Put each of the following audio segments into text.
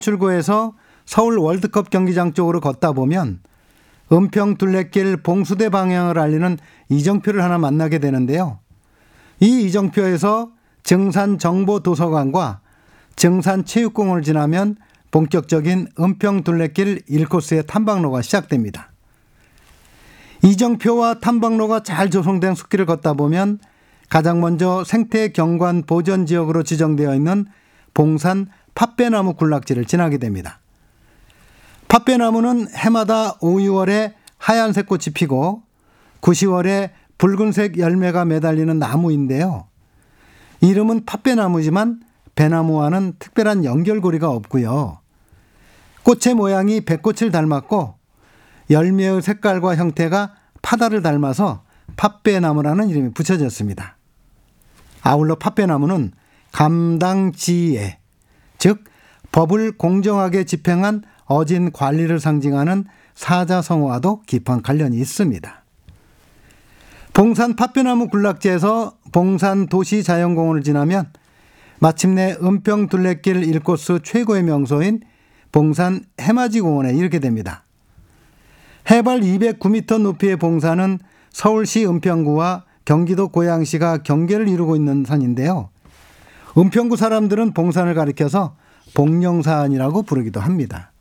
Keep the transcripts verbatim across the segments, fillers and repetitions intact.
출구에서 서울 월드컵 경기장 쪽으로 걷다 보면 은평 둘레길 봉수대 방향을 알리는 이정표를 하나 만나게 되는데요. 이 이정표에서 증산정보도서관과 증산체육공원을 지나면 본격적인 은평 둘레길 일 코스의 탐방로가 시작됩니다. 이정표와 탐방로가 잘 조성된 숲길을 걷다 보면 가장 먼저 생태경관 보전지역으로 지정되어 있는 봉산 팥배나무 군락지를 지나게 됩니다. 팥배나무는 해마다 오, 유월에 하얀색 꽃이 피고 구, 시월에 붉은색 열매가 매달리는 나무인데요. 이름은 팥배나무지만 배나무와는 특별한 연결고리가 없고요. 꽃의 모양이 백꽃을 닮았고 열매의 색깔과 형태가 파다를 닮아서 팥배나무라는 이름이 붙여졌습니다. 아울러 팥배나무는 감당지혜, 즉 법을 공정하게 집행한 어진 관리를 상징하는 사자성어와도 깊은 관련이 있습니다. 봉산 팥배나무 군락지에서 봉산 도시자연공원을 지나면 마침내 은평 둘레길 일 코스 최고의 명소인 봉산 해맞이공원에 이르게 됩니다. 해발 이백구 미터 높이의 봉산은 서울시 은평구와 경기도 고양시가 경계를 이루고 있는 산인데요. 은평구 사람들은 봉산을 가리켜서 봉령산이라고 부르기도 합니다.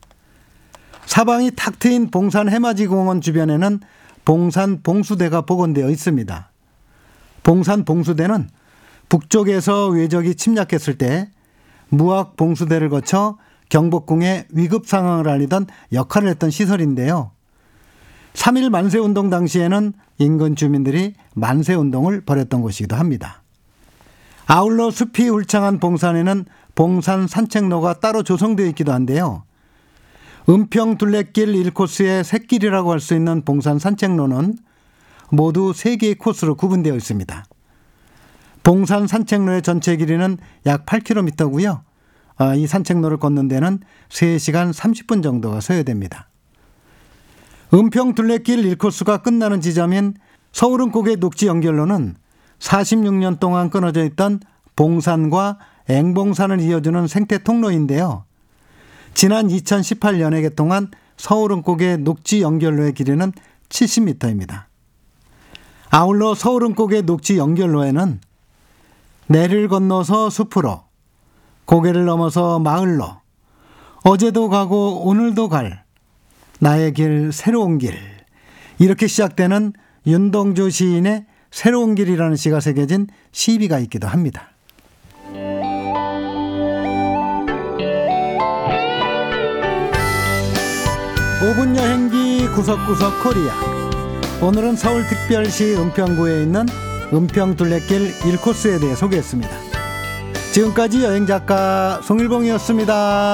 사방이 탁 트인 봉산 해맞이공원 주변에는 봉산 봉수대가 복원되어 있습니다. 봉산 봉수대는 북쪽에서 외적이 침략했을 때 무학 봉수대를 거쳐 경복궁의 위급 상황을 알리던 역할을 했던 시설인데요. 삼일 만세운동 당시에는 인근 주민들이 만세운동을 벌였던 곳이기도 합니다. 아울러 숲이 울창한 봉산에는 봉산 산책로가 따로 조성되어 있기도 한데요. 은평 둘레길 일 코스의 샛길이라고 할 수 있는 봉산 산책로는 모두 세 개의 코스로 구분되어 있습니다. 봉산 산책로의 전체 길이는 약 팔 킬로미터고요. 이 산책로를 걷는 데는 세 시간 삼십 분 정도가 소요됩니다. 은평 둘레길 일 코스가 끝나는 지점인 서울은곡의 녹지 연결로는 사십육 년 동안 끊어져 있던 봉산과 앵봉산을 이어주는 생태 통로인데요. 지난 이천십팔 년에 개통한 서울은곡의 녹지 연결로의 길이는 칠십 미터입니다. 아울러 서울은곡의 녹지 연결로에는 내를 건너서 숲으로, 고개를 넘어서 마을로, 어제도 가고 오늘도 갈 나의 길 새로운 길, 이렇게 시작되는 윤동주 시인의 새로운 길이라는 시가 새겨진 시비가 있기도 합니다. 오 분 여행기 구석구석 코리아. 오늘은 서울특별시 은평구에 있는 은평 둘레길 일 코스에 대해 소개했습니다. 지금까지 여행작가 송일봉이었습니다.